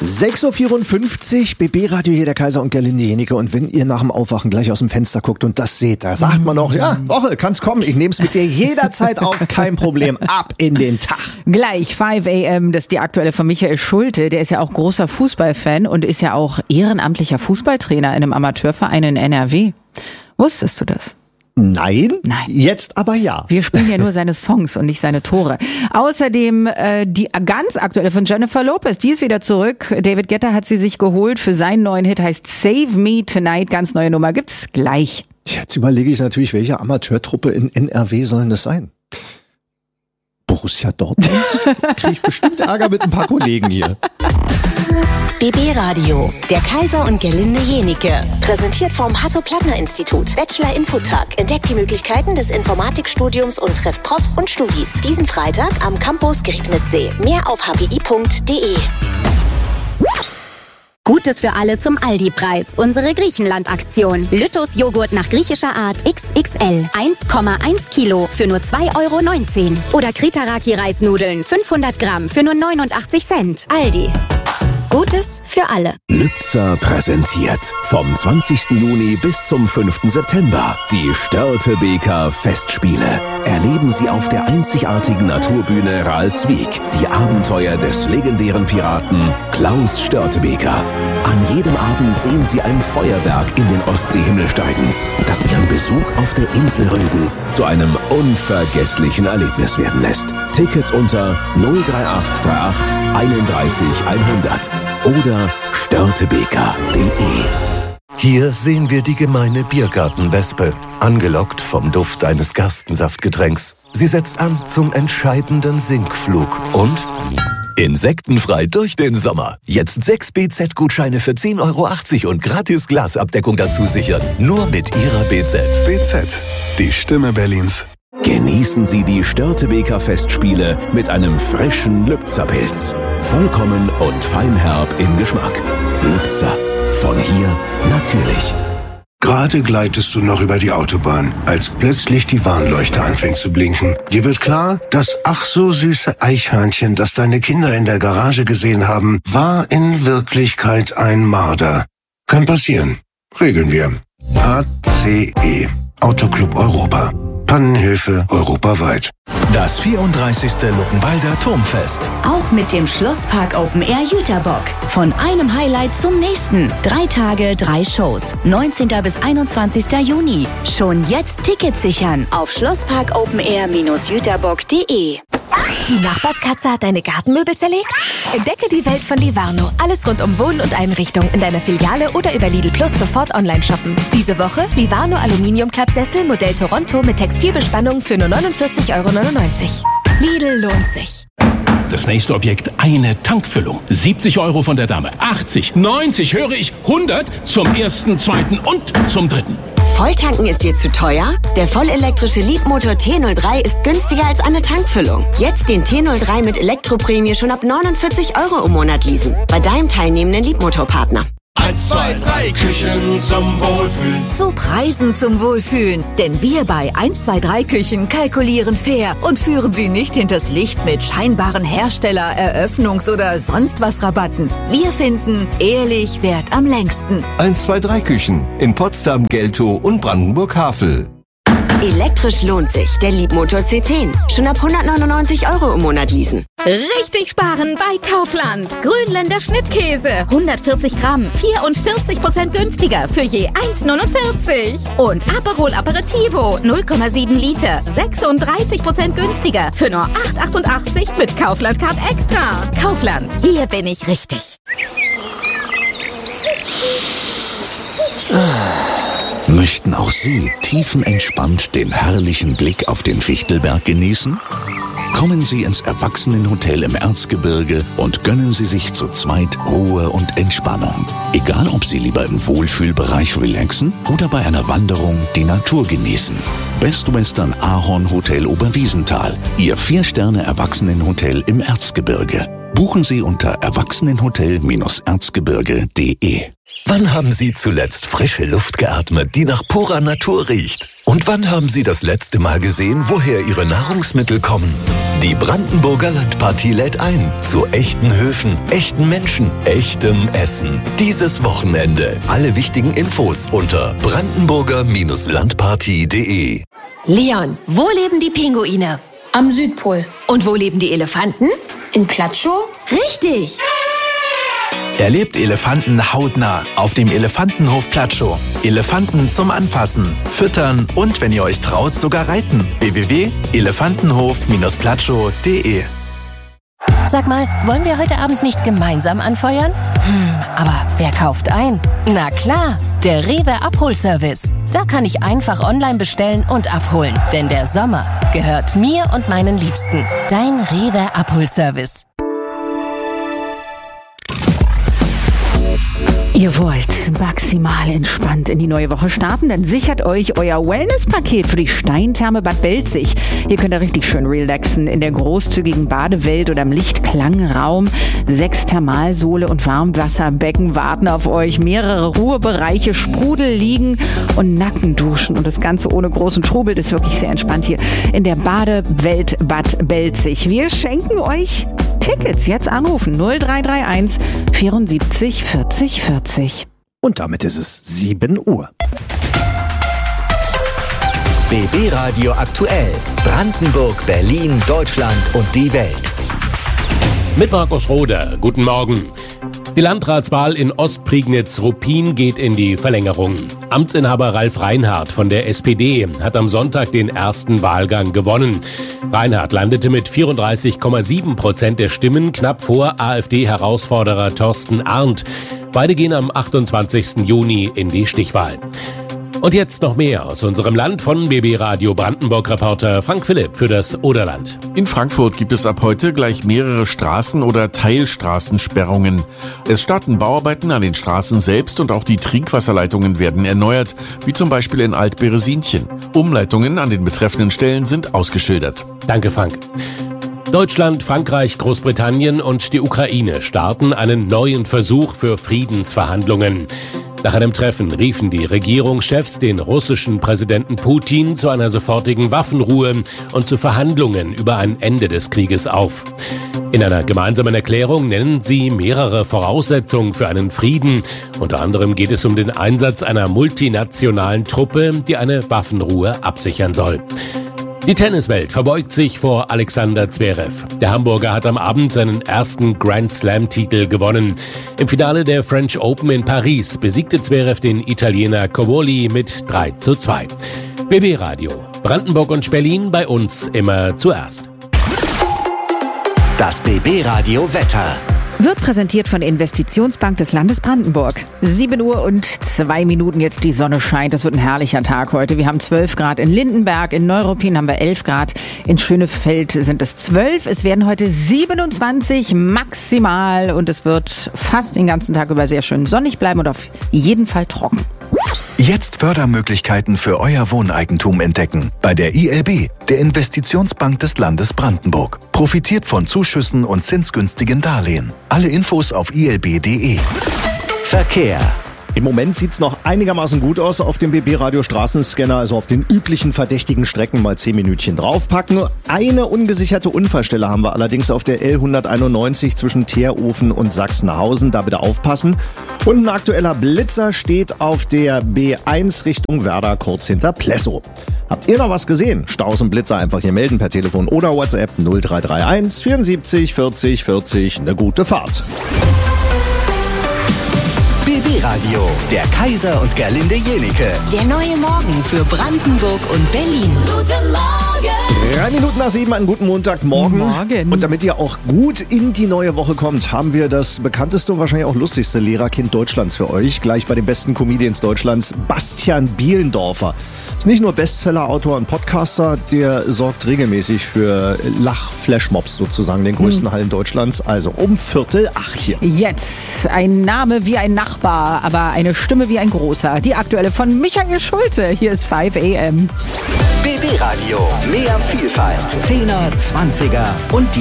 6.54 Uhr, BB Radio, hier der Kaiser und Gerlinde Jenike. Und wenn ihr nach dem Aufwachen gleich aus dem Fenster guckt und das seht, da sagt man auch, ja, Woche, kann's kommen, ich nehm's mit dir jederzeit auf, kein Problem, ab in den Tag. Gleich 5 a.m., das ist die aktuelle von Michael Schulte, der ist ja auch großer Fußballfan und ist ja auch ehrenamtlicher Fußballtrainer in einem Amateurverein in NRW. Wusstest du das? Nein, jetzt aber ja. Wir spielen ja nur seine Songs und nicht seine Tore. Außerdem die ganz aktuelle von Jennifer Lopez, die ist wieder zurück. David Guetta hat sie sich geholt für seinen neuen Hit, heißt Save Me Tonight. Ganz neue Nummer gibt's gleich. Jetzt überlege ich natürlich, welche Amateurtruppe in NRW sollen das sein? Borussia Dortmund? Jetzt kriege ich bestimmt Ärger mit ein paar Kollegen hier. BB Radio, der Kaiser und Gerlinde Jenike. Präsentiert vom Hasso-Plattner-Institut. Bachelor-Infotag. Entdeckt die Möglichkeiten des Informatikstudiums und trefft Profs und Studis. Diesen Freitag am Campus Griebnitzsee. Mehr auf hpi.de. Gutes für alle zum Aldi-Preis. Unsere Griechenland-Aktion. Lüttos Joghurt nach griechischer Art XXL. 1,1 Kilo für nur 2,19 €. Oder Kritaraki-Reisnudeln 500 Gramm für nur 89 Cent. Aldi. Gutes für alle. Lübzer präsentiert vom 20. Juni bis zum 5. September die Störtebeker Festspiele. Erleben Sie auf der einzigartigen Naturbühne Ralswiek die Abenteuer des legendären Piraten Klaus Störtebeker. An jedem Abend sehen Sie ein Feuerwerk in den Ostseehimmel steigen, das Ihren Besuch auf der Insel Rügen zu einem unvergesslichen Erlebnis werden lässt. Tickets unter 03838 31 100 oder störtebeker.de. Hier sehen wir die gemeine Biergartenwespe, angelockt vom Duft eines Gerstensaftgetränks. Sie setzt an zum entscheidenden Sinkflug und insektenfrei durch den Sommer. Jetzt 6 BZ-Gutscheine für 10,80 € und gratis Glasabdeckung dazu sichern. Nur mit Ihrer BZ. BZ, die Stimme Berlins. Genießen Sie die Störtebeker Festspiele mit einem frischen Lübzer-Pilz. Vollkommen und feinherb im Geschmack. Lübzer. Von hier natürlich. Gerade gleitest du noch über die Autobahn, als plötzlich die Warnleuchte anfängt zu blinken. Dir wird klar, das ach so süße Eichhörnchen, das deine Kinder in der Garage gesehen haben, war in Wirklichkeit ein Marder. Kann passieren. Regeln wir. ACE. Autoclub Europa. Pannenhilfe europaweit. Das 34. Luckenwalder Turmfest. Auch mit dem Schlosspark Open Air Jüterbock. Von einem Highlight zum nächsten. 3 Tage, 3 Shows. 19. bis 21. Juni. Schon jetzt Tickets sichern auf schlossparkopenair-jüterbock.de. Die Nachbarskatze hat deine Gartenmöbel zerlegt? Entdecke die Welt von Livarno. Alles rund um Wohn- und Einrichtung in deiner Filiale oder über Lidl Plus sofort online shoppen. Diese Woche Livarno Aluminium-Klappsessel Modell Toronto mit Textilbespannung für nur 49,99 €. Lidl lohnt sich. Das nächste Objekt, eine Tankfüllung. 70 € von der Dame, 80, 90, höre ich, 100 zum 1., 2. und zum 3. Volltanken ist dir zu teuer? Der vollelektrische Leadmotor T03 ist günstiger als eine Tankfüllung. Jetzt den T03 mit Elektroprämie schon ab 49 € im Monat leasen. Bei deinem teilnehmenden Leadmotorpartner. 1, 2, 3 Küchen zum Wohlfühlen. Zu Preisen zum Wohlfühlen. Denn wir bei 1, 2, 3 Küchen kalkulieren fair und führen Sie nicht hinters Licht mit scheinbaren Hersteller-, Eröffnungs- oder sonst was Rabatten. Wir finden, ehrlich währt am längsten. 1, 2, 3 Küchen in Potsdam, Geltow und Brandenburg-Havel. Elektrisch lohnt sich. Der Leadmotor C10. Schon ab 199 € im Monat leasen. Richtig sparen bei Kaufland. Grünländer Schnittkäse. 140 Gramm. 44% günstiger für je 1,49 €. Und Aperol Aperitivo. 0,7 Liter. 36% günstiger für nur 8,88 € mit Kaufland Card Extra. Kaufland. Hier bin ich richtig. Möchten auch Sie tiefenentspannt den herrlichen Blick auf den Fichtelberg genießen? Kommen Sie ins Erwachsenenhotel im Erzgebirge und gönnen Sie sich zu zweit Ruhe und Entspannung. Egal, ob Sie lieber im Wohlfühlbereich relaxen oder bei einer Wanderung die Natur genießen. Best Western Ahorn Hotel Oberwiesenthal, Ihr 4-Sterne-Erwachsenenhotel im Erzgebirge. Buchen Sie unter erwachsenenhotel-erzgebirge.de. Wann haben Sie zuletzt frische Luft geatmet, die nach purer Natur riecht? Und wann haben Sie das letzte Mal gesehen, woher Ihre Nahrungsmittel kommen? Die Brandenburger Landpartie lädt ein zu echten Höfen, echten Menschen, echtem Essen. Dieses Wochenende. Alle wichtigen Infos unter brandenburger-landpartie.de. Leon, wo leben die Pinguine? Am Südpol. Und wo leben die Elefanten? In Platschow? Richtig! Erlebt Elefanten hautnah auf dem Elefantenhof Platschow. Elefanten zum Anfassen, Füttern und, wenn ihr euch traut, sogar reiten. www.elefantenhof-platschow.de. Sag mal, wollen wir heute Abend nicht gemeinsam anfeuern? Aber wer kauft ein? Na klar, der Rewe Abholservice. Da kann ich einfach online bestellen und abholen. Denn der Sommer gehört mir und meinen Liebsten. Dein Rewe Abholservice. Ihr wollt maximal entspannt in die neue Woche starten? Dann sichert euch euer Wellness-Paket für die Steintherme Bad Belzig. Hier könnt ihr richtig schön relaxen in der großzügigen Badewelt oder im Lichtklangraum. 6 Thermalsohle und Warmwasserbecken warten auf euch. Mehrere Ruhebereiche, Sprudelliegen und Nackenduschen. Und das Ganze ohne großen Trubel. Das ist wirklich sehr entspannt hier in der Badewelt Bad Belzig. Wir schenken euch Tickets. Jetzt anrufen 0331 74 40 40. Und damit ist es 7 Uhr. BB Radio aktuell. Brandenburg, Berlin, Deutschland und die Welt. Mit Markus Roder. Guten Morgen. Die Landratswahl in Ostprignitz-Ruppin geht in die Verlängerung. Amtsinhaber Ralf Reinhardt von der SPD hat am Sonntag den ersten Wahlgang gewonnen. Reinhardt landete mit 34,7% der Stimmen knapp vor AfD-Herausforderer Thorsten Arndt. Beide gehen am 28. Juni in die Stichwahl. Und jetzt noch mehr aus unserem Land von BB Radio Brandenburg-Reporter Frank Philipp für das Oderland. In Frankfurt gibt es ab heute gleich mehrere Straßen- oder Teilstraßensperrungen. Es starten Bauarbeiten an den Straßen selbst und auch die Trinkwasserleitungen werden erneuert, wie zum Beispiel in Alt-Beresinchen. Umleitungen an den betreffenden Stellen sind ausgeschildert. Danke, Frank. Deutschland, Frankreich, Großbritannien und die Ukraine starten einen neuen Versuch für Friedensverhandlungen. Nach einem Treffen riefen die Regierungschefs den russischen Präsidenten Putin zu einer sofortigen Waffenruhe und zu Verhandlungen über ein Ende des Krieges auf. In einer gemeinsamen Erklärung nennen sie mehrere Voraussetzungen für einen Frieden. Unter anderem geht es um den Einsatz einer multinationalen Truppe, die eine Waffenruhe absichern soll. Die Tenniswelt verbeugt sich vor Alexander Zverev. Der Hamburger hat am Abend seinen ersten Grand-Slam-Titel gewonnen. Im Finale der French Open in Paris besiegte Zverev den Italiener Covoli mit 3:2. BB Radio. Brandenburg und Berlin, bei uns immer zuerst. Das BB Radio Wetter. Wird präsentiert von der Investitionsbank des Landes Brandenburg. 7 Uhr und 2 Minuten jetzt, die Sonne scheint. Das wird ein herrlicher Tag heute. Wir haben 12 Grad in Lindenberg, in Neuruppin haben wir 11 Grad, in Schönefeld sind es 12. Es werden heute 27 maximal und es wird fast den ganzen Tag über sehr schön sonnig bleiben und auf jeden Fall trocken. Jetzt Fördermöglichkeiten für euer Wohneigentum entdecken. Bei der ILB, der Investitionsbank des Landes Brandenburg. Profitiert von Zuschüssen und zinsgünstigen Darlehen. Alle Infos auf ilb.de. Verkehr. Im Moment sieht's noch einigermaßen gut aus auf dem BB-Radio Straßenscanner, also auf den üblichen verdächtigen Strecken mal 10 Minütchen draufpacken. Eine ungesicherte Unfallstelle haben wir allerdings auf der L191 zwischen Teerofen und Sachsenhausen, da bitte aufpassen. Und ein aktueller Blitzer steht auf der B1 Richtung Werder, kurz hinter Plessow. Habt ihr noch was gesehen? Staus und Blitzer einfach hier melden per Telefon oder WhatsApp 0331 74 40 40. Eine gute Fahrt. BB Radio, der Kaiser und Gerlinde Jenike. Der neue Morgen für Brandenburg und Berlin. Guten Morgen! 3 Minuten nach 7, einen guten Montagmorgen. Morgen. Und damit ihr auch gut in die neue Woche kommt, haben wir das bekannteste und wahrscheinlich auch lustigste Lehrerkind Deutschlands für euch. Gleich bei den besten Comedians Deutschlands, Bastian Bielendorfer. Ist nicht nur Bestseller-Autor und Podcaster, der sorgt regelmäßig für Lach-Flashmobs sozusagen, den größten Hallen Deutschlands. Also um 7:45 hier. Jetzt ein Name wie ein Nachbar, aber eine Stimme wie ein großer. Die aktuelle von Michael Schulte. Hier ist 5 AM. BB Radio, mehr Vielfalt. 10er, 20er und die